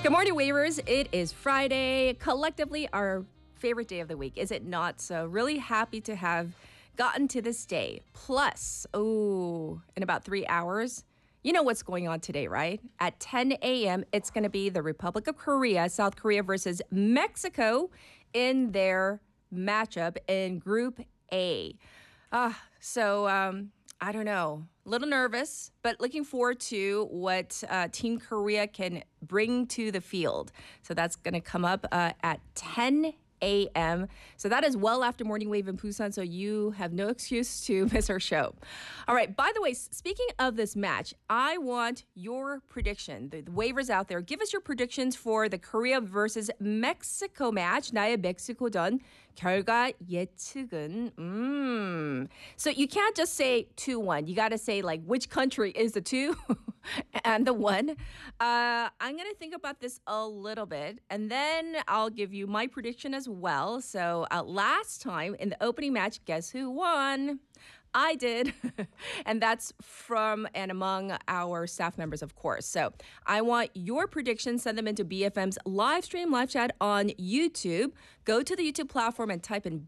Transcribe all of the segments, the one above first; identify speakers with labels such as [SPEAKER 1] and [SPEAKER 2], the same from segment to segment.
[SPEAKER 1] Good morning, Wavers. It is Friday, collectively our favorite day of the week, is it not? So, really happy to have gotten to this day. Plus, in about 3 hours, you know what's going on today, right? At 10 a.m., it's going to be the Republic of Korea, South Korea versus Mexico in their matchup in Group A. I don't know, a little nervous, but looking forward to what Team Korea can bring to the field. So that's going to come up at 10 a.m. So that is well after Morning Wave in Busan, so you have no excuse to miss our show. All right, by the way, speaking of this match, I want your prediction. The wavers out there, give us your predictions for the Korea versus Mexico match. 나의 멕시코전 결과 예측은. So you can't just say 2-1. You got to say like which country is the 2 and the 1. I'm going to think about this a little bit, and then I'll give you my prediction as well. So last time in the opening match, guess who won? I did. And that's from and among our staff members, of course. So I want your predictions. Send them into BFM's live stream, live chat on YouTube. Go to the YouTube platform and type in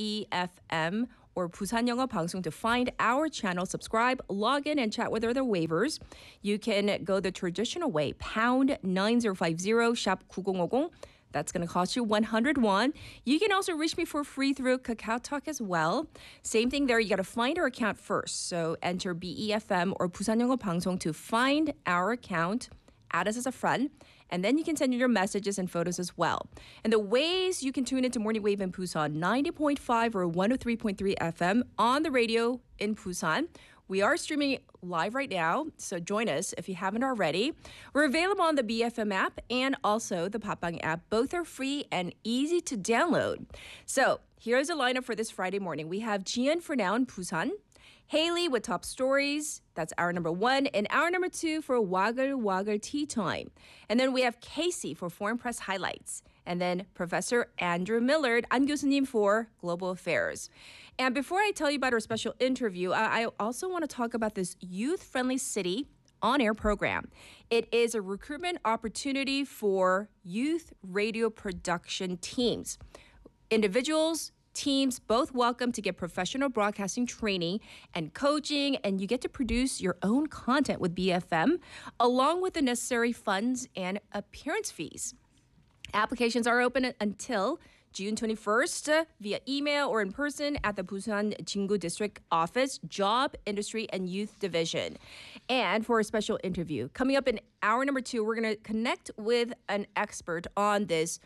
[SPEAKER 1] BEFM or Busan Yeongo Bangsoong to find our channel. Subscribe, log in, and chat with other wavers. You can go the traditional way, pound 9050, shop 9050. That's going to cost you 100 won. You can also reach me for free through Kakao Talk as well. Same thing there. You got to find our account first. So enter BEFM or Busan Yeongo Bangsoong to find our account. Add us as a friend. And then you can send your messages and photos as well. And the ways you can tune into Morning Wave in Busan, 90.5 or 103.3 FM on the radio in Busan. We are streaming live right now, so join us if you haven't already. We're available on the BFM app and also the Papang app. Both are free and easy to download. So here's a lineup for this Friday morning. We have Jian for now in Busan, Haley with top stories. That's hour number 1. And hour number 2 for Waggle Tea Time. And then we have Casey for Foreign Press Highlights. And then Professor Andrew Millard, An 교수님 for Global Affairs. And before I tell you about our special interview, I also want to talk about this Youth-Friendly City on-air program. It is a recruitment opportunity for youth radio production teams. Individuals, teams, both welcome to get professional broadcasting training and coaching, and you get to produce your own content with BFM, along with the necessary funds and appearance fees. Applications are open until June 21st via email or in person at the Busan Jingu District Office, Job, Industry, and Youth Division. And for a special interview, coming up in hour number 2, we're going to connect with an expert on this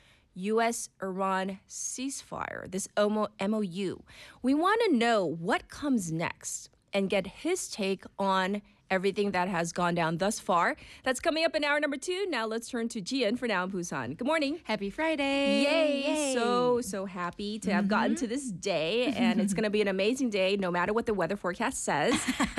[SPEAKER 1] U.S.-Iran ceasefire, this MOU. We want to know what comes next and get his take on everything that has gone down thus far. That's coming up in hour number 2. Now let's turn to Jian for now in Busan. Good morning.
[SPEAKER 2] Happy Friday.
[SPEAKER 1] Yay. So happy to have gotten to this day. And it's going to be an amazing day no matter what the weather forecast says.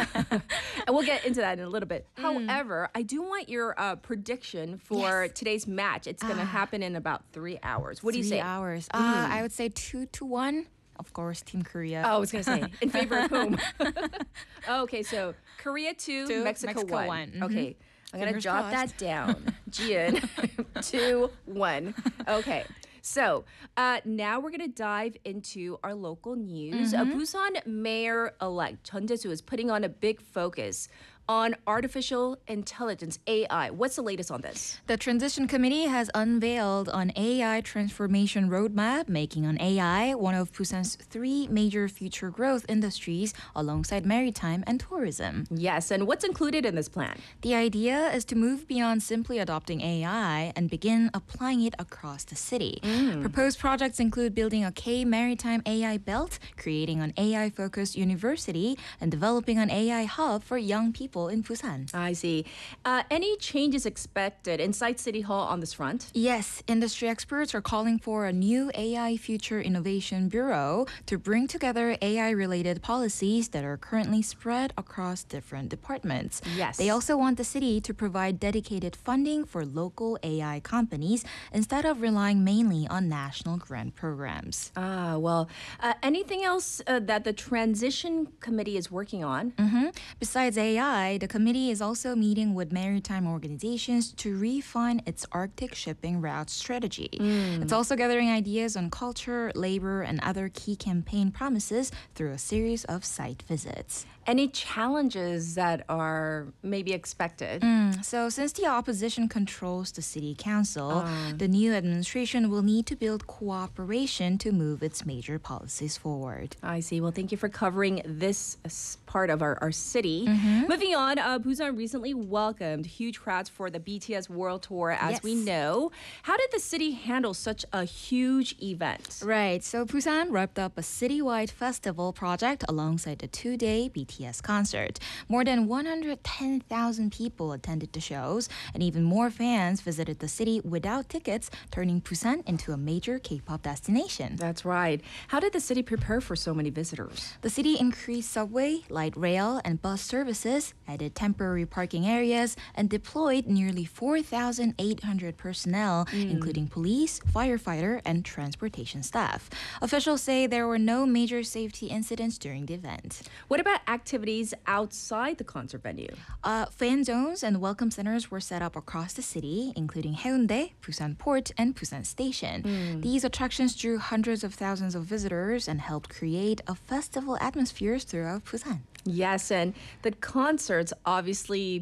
[SPEAKER 1] And we'll get into that in a little bit. However, I do want your prediction for today's match. It's going to happen in about 3 hours. What do you say?
[SPEAKER 2] 3 hours. I would say 2-1. Of course, Team Korea.
[SPEAKER 1] Oh, I was going to say, in favor of whom? Okay, so Korea 2, Mexico 1.
[SPEAKER 2] Mm-hmm.
[SPEAKER 1] Okay, I'm going to jot
[SPEAKER 2] crossed.
[SPEAKER 1] that down. Jian, 2-1. Okay. So now we're going to dive into our local news. Busan Mayor-elect Chun Jae-soo is putting on a big focus on artificial intelligence, AI. What's the latest on this?
[SPEAKER 2] The Transition Committee has unveiled an AI transformation roadmap, making an AI one of Busan's 3 major future growth industries alongside maritime and tourism.
[SPEAKER 1] Yes, and what's included in this plan?
[SPEAKER 2] The idea is to move beyond simply adopting AI and begin applying it across the city. Proposed projects include building a K-maritime AI belt, creating an AI-focused university, and developing an AI hub for young people in Busan.
[SPEAKER 1] I see. Any changes expected inside City Hall on this front?
[SPEAKER 2] Yes, industry experts are calling for a new AI Future Innovation Bureau to bring together AI-related policies that are currently spread across different departments.
[SPEAKER 1] Yes.
[SPEAKER 2] They also want the city to provide dedicated funding for local AI companies instead of relying mainly on national grant programs.
[SPEAKER 1] Anything else that the Transition Committee is working on?
[SPEAKER 2] Besides AI, July, the committee is also meeting with maritime organizations to refine its Arctic shipping route strategy. It's also gathering ideas on culture, labor, and other key campaign promises through a series of site visits.
[SPEAKER 1] Any challenges that are maybe expected?
[SPEAKER 2] So, since the opposition controls the city council, the new administration will need to build cooperation to move its major policies forward.
[SPEAKER 1] I see. Well, thank you for covering this part of our city. Moving on, Busan recently welcomed huge crowds for the BTS World Tour, as we
[SPEAKER 2] Yes.
[SPEAKER 1] know. How did the city handle such a huge event?
[SPEAKER 2] Right, so Busan wrapped up a citywide festival project alongside the two-day BTS concert. More than 110,000 people attended the shows, and even more fans visited the city without tickets, turning Busan into a major K-pop destination.
[SPEAKER 1] That's right. How did the city prepare for so many visitors?
[SPEAKER 2] The city increased subway, light rail, and bus services, added temporary parking areas, and deployed nearly 4,800 personnel, including police, firefighter, and transportation staff. Officials say there were no major safety incidents during the event.
[SPEAKER 1] What about activities outside the concert venue?
[SPEAKER 2] Fan zones and welcome centers were set up across the city, including Haeundae, Busan Port, and Busan Station. These attractions drew hundreds of thousands of visitors and helped create a festival atmosphere throughout Busan.
[SPEAKER 1] Yes, and the concerts obviously